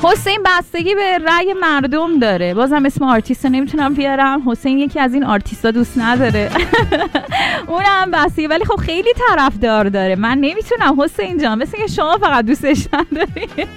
حسین بستگی به رأی مردم داره. بازم اسم آرتیست نمیتونم بیارم. حسین یکی از این آرتیستا دوست نداره. اونم بستگی، ولی خب خیلی طرفدار داره. من نمیتونم حسین جان، مثل که شما فقط دوستش نداری.